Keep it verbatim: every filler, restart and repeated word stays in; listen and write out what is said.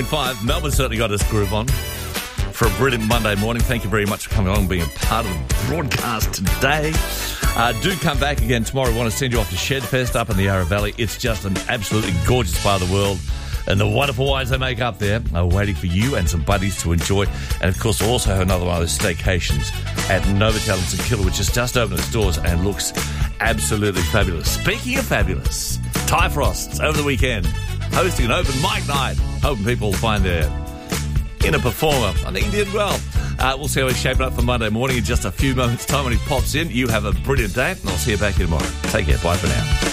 Five. Melbourne certainly got us groove on for a brilliant Monday morning. Thank you very much for coming along and being a part of the broadcast today. Uh, do come back again tomorrow. We want to send you off to Shedfest up in the Yarra Valley. It's just an absolutely gorgeous part of the world. And the wonderful wines they make up there are waiting for you and some buddies to enjoy. And, of course, we'll also have another one of those staycations at Novotel in St Kilda, which has just opened its doors and looks absolutely fabulous. Speaking of fabulous, Ty Frost over the weekend hosting an open mic night. Hoping people find their inner performer. I think he did well. Uh, we'll see how he's shaping up for Monday morning in just a few moments' time when he pops in. You have a brilliant day, and I'll see you back here tomorrow. Take care. Bye for now.